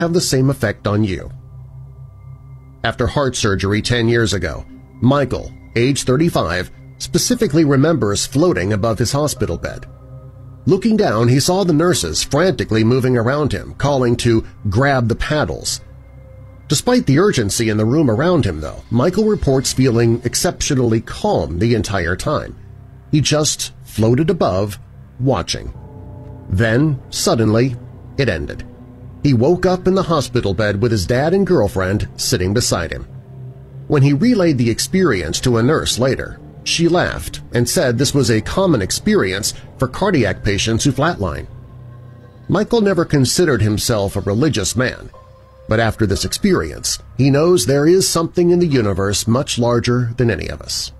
have the same effect on you. After heart surgery 10 years ago, Michael, age 35, specifically remembers floating above his hospital bed. Looking down, he saw the nurses frantically moving around him, calling to grab the paddles. Despite the urgency in the room around him, though, Michael reports feeling exceptionally calm the entire time. He just floated above, watching. Then, suddenly, it ended. He woke up in the hospital bed with his dad and girlfriend sitting beside him. When he relayed the experience to a nurse later, she laughed and said this was a common experience for cardiac patients who flatline. Michael never considered himself a religious man, but after this experience, he knows there is something in the universe much larger than any of us.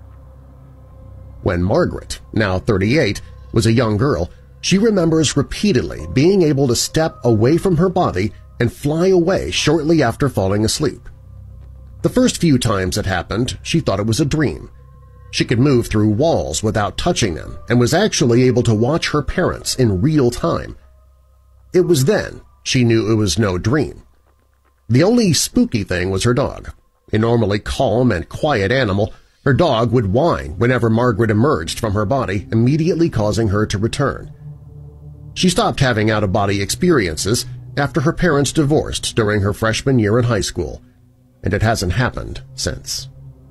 When Margaret, now 38, was a young girl, she remembers repeatedly being able to step away from her body and fly away shortly after falling asleep. The first few times it happened, she thought it was a dream. She could move through walls without touching them and was actually able to watch her parents in real time. It was then she knew it was no dream. The only spooky thing was her dog. A normally calm and quiet animal, her dog would whine whenever Margaret emerged from her body, immediately causing her to return. She stopped having out-of-body experiences after her parents divorced during her freshman year in high school, and it hasn't happened since.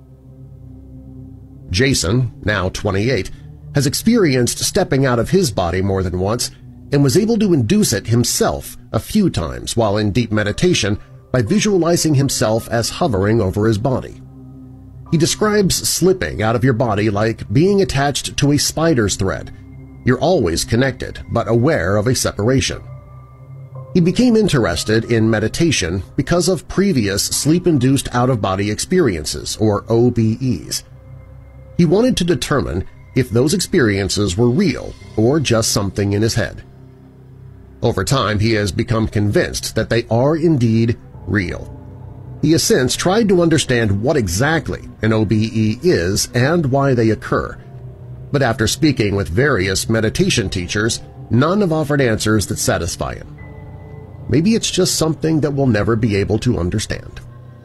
Jason, now 28, has experienced stepping out of his body more than once and was able to induce it himself a few times while in deep meditation by visualizing himself as hovering over his body. He describes slipping out of your body like being attached to a spider's thread. You're always connected, but aware of a separation. He became interested in meditation because of previous sleep-induced out-of-body experiences, or OBEs. He wanted to determine if those experiences were real or just something in his head. Over time, he has become convinced that they are indeed real. He has since tried to understand what exactly an OBE is and why they occur, but after speaking with various meditation teachers, none have offered answers that satisfy him. Maybe it's just something that we'll never be able to understand.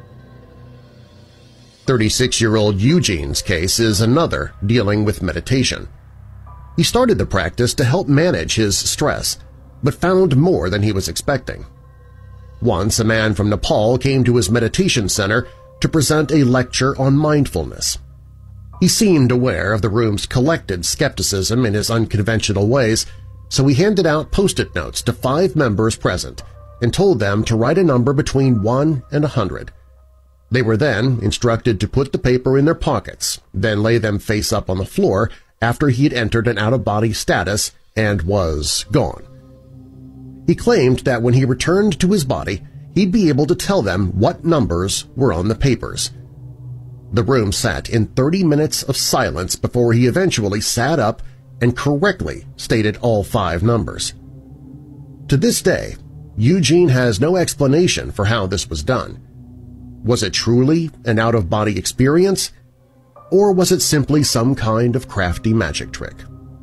36-year-old Eugene's case is another dealing with meditation. He started the practice to help manage his stress, but found more than he was expecting. Once a man from Nepal came to his meditation center to present a lecture on mindfulness. He seemed aware of the room's collected skepticism in his unconventional ways, so he handed out Post-it notes to 5 members present and told them to write a number between 1 and 100. They were then instructed to put the paper in their pockets, then lay them face up on the floor after he had entered an out-of-body status and was gone. He claimed that when he returned to his body, he'd be able to tell them what numbers were on the papers. The room sat in 30 minutes of silence before he eventually sat up and correctly stated all 5 numbers. To this day, Eugene has no explanation for how this was done. Was it truly an out-of-body experience, or was it simply some kind of crafty magic trick?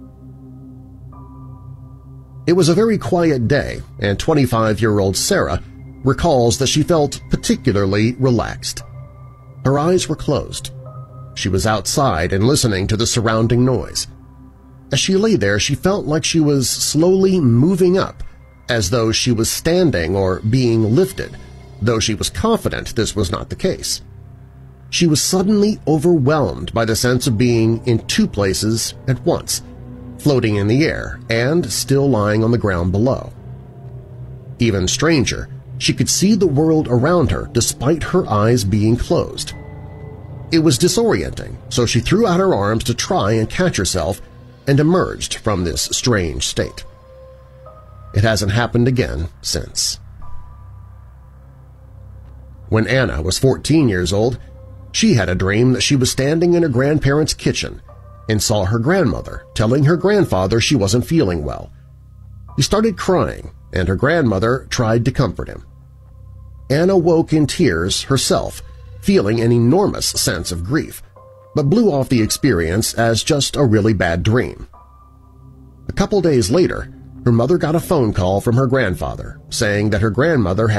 It was a very quiet day, and 25-year-old Sarah recalls that she felt particularly relaxed. Her eyes were closed. She was outside and listening to the surrounding noise. As she lay there, she felt like she was slowly moving up, as though she was standing or being lifted, though she was confident this was not the case. She was suddenly overwhelmed by the sense of being in 2 places at once, floating in the air and still lying on the ground below. Even stranger, she could see the world around her despite her eyes being closed. It was disorienting, so she threw out her arms to try and catch herself and emerged from this strange state. It hasn't happened again since. When Anna was 14 years old, she had a dream that she was standing in her grandparents' kitchen and saw her grandmother telling her grandfather she wasn't feeling well. He started crying, and her grandmother tried to comfort him. Anna woke in tears herself, feeling an enormous sense of grief, but blew off the experience as just a really bad dream. A couple days later, her mother got a phone call from her grandfather saying that her grandmother